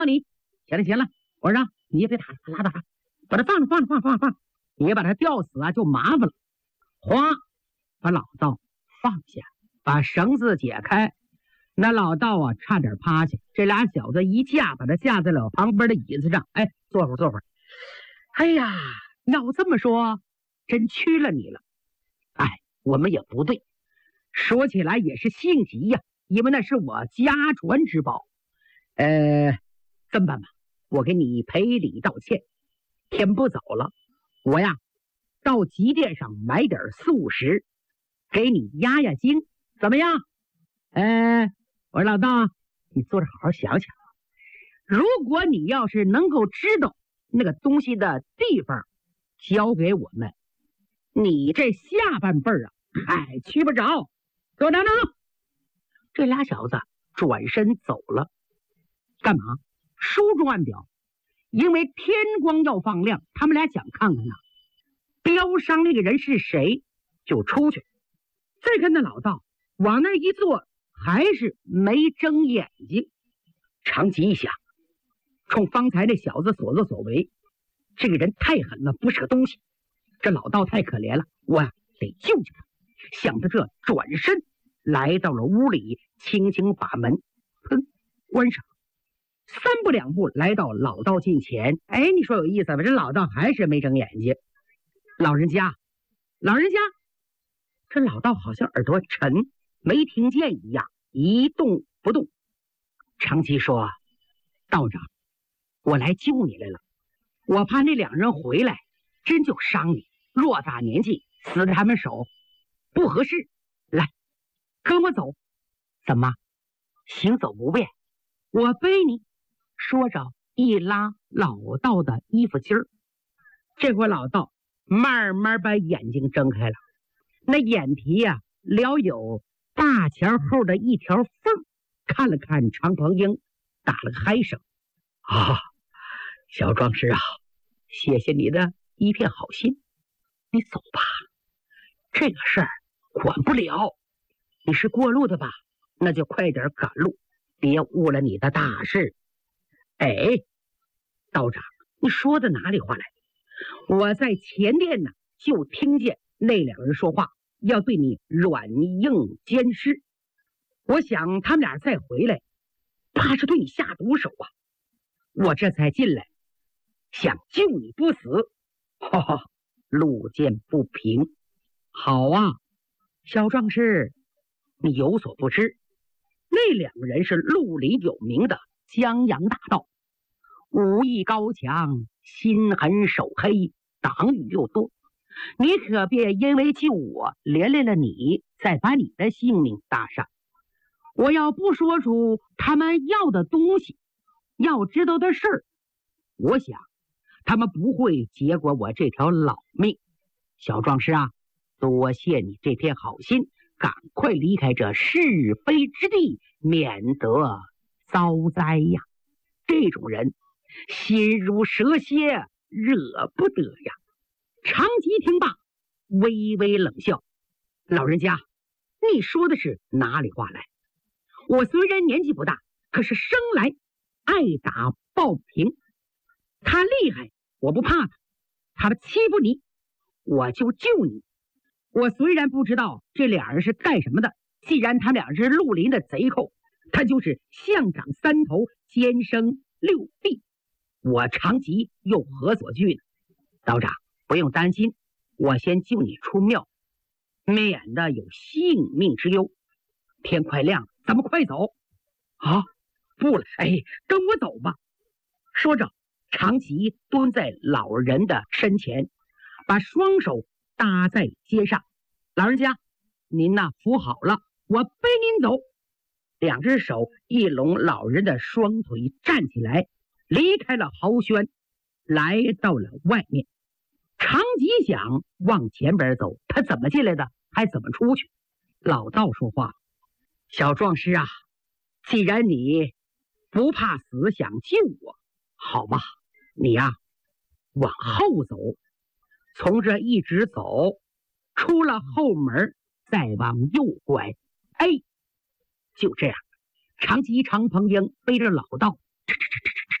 你。行了，我说你也别打了，拉倒，把他放，你把他吊死啊就麻烦了。哗，把老道放下，把绳子解开。那老道啊差点趴下，这俩小子一架把他架在了旁边的椅子上。哎，坐会儿。哎呀，要这么说真屈了你了。哎，我们也不对，说起来也是性急呀，因为那是我家传之宝。这么办吧，我给你赔礼道歉。天不早了，我呀到集店上买点素食，给你压压惊，怎么样？我说老道，你坐着好好想想，如果你要是能够知道那个东西的地方，交给我们，你这下半辈啊，去不着。给我等等。这俩小子转身走了，干嘛？书中暗表，因为天光要放亮，他们俩想看看标上那个人是谁，就出去。再看那老道往那一坐，还是没睁眼睛。长吉一想，冲方才那小子所作所为，这个人太狠了，不是个东西。这老道太可怜了，我得救救他。想到这，转身来到了屋里，轻轻把门关上。三步两步来到老道近前。你说有意思吧？这老道还是没睁眼睛。老人家，这老道好像耳朵沉，没听见一样，一动不动。长吉说：道长，我来救你来了，我怕那两人回来真就伤你，偌大年纪死在他们手不合适，来跟我走。怎么行走不便？我背你。说着一拉老道的衣服襟儿。这会老道慢慢把眼睛睁开了，那眼皮呀撩有大前后的一条缝，看了看常鹏英，打了个嗨声。小壮士啊，谢谢你的一片好心，你走吧，这个事儿管不了。你是过路的吧？那就快点赶路，别误了你的大事。道长，你说的哪里话来？我在前殿呢，就听见那两人说话，要对你软硬兼施。我想他们俩再回来，怕是对你下毒手啊。我这才进来，想救你不死。路见不平。好啊，小壮士，你有所不知，那两个人是陆里有名的江洋大盗，武艺高强，心狠手黑，党羽又多。你可别因为救我连累了你，再把你的性命搭上。我要不说出他们要的东西，要知道的事儿，我想他们不会结果我这条老命。小壮士啊，多谢你这片好心，赶快离开这是非之地，免得遭灾呀。这种人心如蛇蝎，惹不得呀。长吉听罢，微微冷笑：老人家，你说的是哪里话来？我虽然年纪不大，可是生来爱打抱不平。他厉害，我不怕他；他欺负你，我就救你。我虽然不知道这俩人是干什么的，既然他俩是绿林的贼寇，他就是象长三头，奸生六臂，我长吉又何所惧呢？道长不用担心，我先救你出庙，免得有性命之忧。天快亮了，咱们快走。不了，跟我走吧。说着，长吉蹲在老人的身前，把双手搭在肩上。老人家，您扶好了，我背您走。两只手一拢老人的双腿，站起来，离开了豪轩，来到了外面。长吉想往前边走，他怎么进来的，还怎么出去？老道说话：小壮士啊，既然你不怕死，想救我，好吧，你往后走，从这一直走，出了后门，再往右拐。就这样，长吉长鹏英背着老道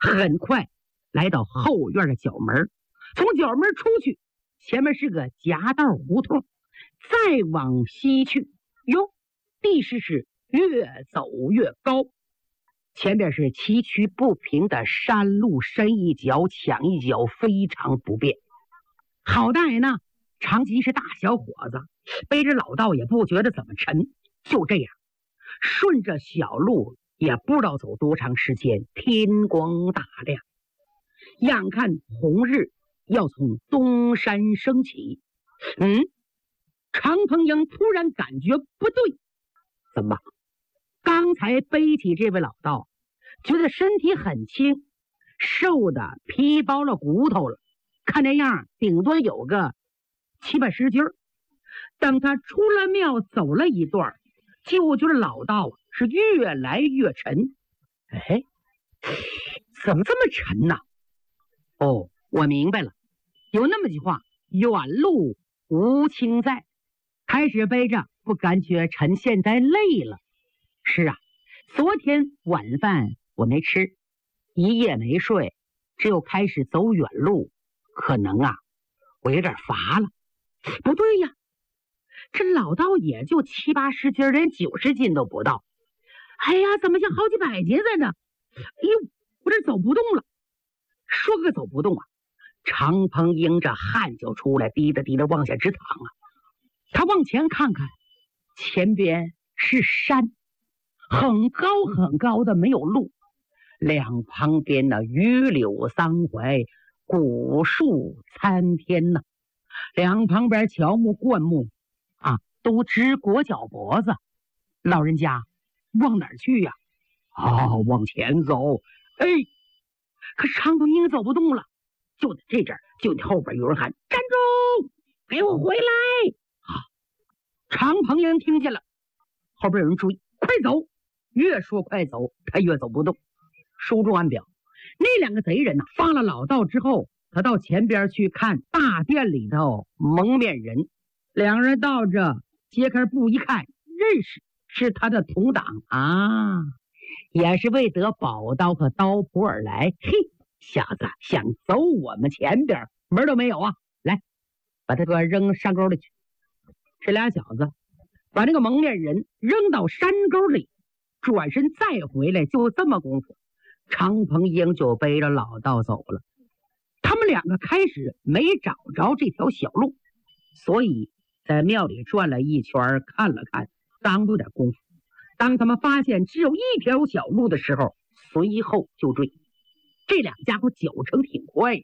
很快来到后院的角门，从角门出去，前面是个夹道胡同，再往西去，哟，地势是越走越高，前边是崎岖不平的山路，深一脚抢一脚，非常不便。好歹呢，长吉是大小伙子，背着老道也不觉得怎么沉。就这样，顺着小路，也不知道走多长时间，天光大亮，眼看红日要从东山升起。常鹏英突然感觉不对，怎么？刚才背起这位老道，觉得身体很轻，瘦的皮包了骨头了，看那样顶多有个7-80斤。等他出了庙走了一段，就觉得老道是越来越沉。哎，怎么这么沉呢？哦，我明白了，有那么句话，远路无亲在。开始背着不感觉沉，现在累了。是啊，昨天晚饭我没吃，一夜没睡，只有开始走远路，可能啊，我有点乏了。不对呀，这老道也就7-80斤，连90斤都不到。哎呀，怎么像好几百斤在呢？哎呦，我这走不动了。说个走不动啊，常鹏英这汗就出来，滴答滴答往下直淌啊。他往前看看，前边是山，很高很高的，没有路，两旁边的榆柳桑槐，古树参天呐，两旁边乔木灌木啊，都直裹脚脖子。老人家往哪儿去呀？往前走。哎，可常鹏英走不动了，就在这阵儿，就后边有人喊：“站住！给我回来！”常鹏英听见了，后边有人追，快走！越说快走，他越走不动。书中暗表，那两个贼人呢，放了老道之后，他到前边去看大殿里头蒙面人。两人到这，揭开布一看，认识是他的同党啊，也是为得宝刀和刀谱而来。嘿，小子想走我们前边，门都没有啊！来，把他给我扔山沟里去。这俩小子把那个蒙面人扔到山沟里，转身再回来，就这么功夫，常鹏英就背着老道走了。他们两个开始没找着这条小路，所以在庙里转了一圈，看了看，耽误点功夫。当他们发现只有一条小路的时候，随后就追。这两家伙脚程挺快，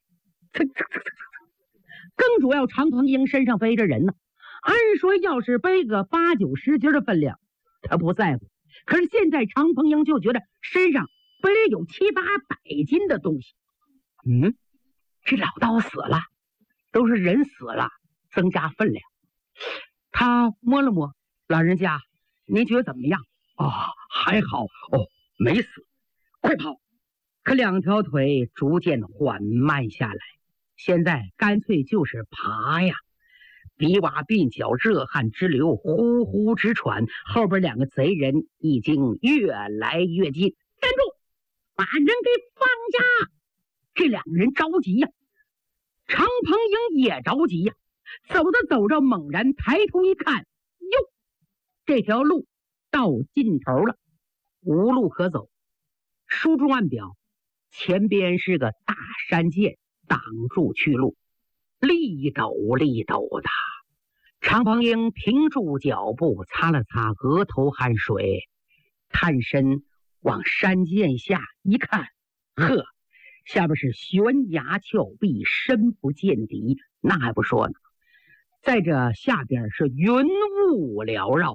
更主要常鹏英身上背着人呢。按说要是背个80-90斤的分量，他不在乎。可是现在常鹏英就觉得身上背着有700-800斤的东西。这老道死了，都是人死了，增加分量。他摸了摸，老人家，您觉得怎么样？还好没死，快跑！可两条腿逐渐缓慢下来，现在干脆就是爬呀。比瓦鬓角，热汗直流，呼呼直喘。后边两个贼人已经越来越近。站住！把人给放下！这两个人着急呀，常鹏英也着急呀。走着走着，猛然抬头一看，哟，这条路到尽头了，无路可走。书中暗表，前边是个大山涧，挡住去路，力陡力陡的。常鹏英停住脚步，擦了擦额头汗水，探身往山涧下一看，呵，下边是悬崖峭壁，深不见底。那还不说呢，在这下边是云雾缭绕，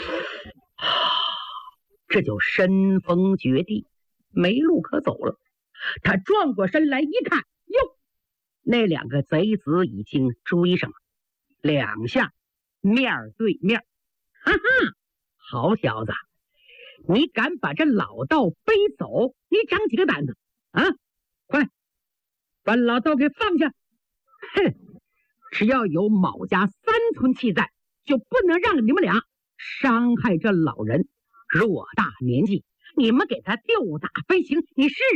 这就身逢绝地，没路可走了。他转过身来一看，哟，那两个贼子已经追上了，两下面对面。哈哈，好小子，你敢把这老道背走，你长几个胆子啊？快把老道给放下！哼，只要有卯家3寸气在，就不能让你们俩伤害这老人。偌大年纪，你们给他吊打飞行，你是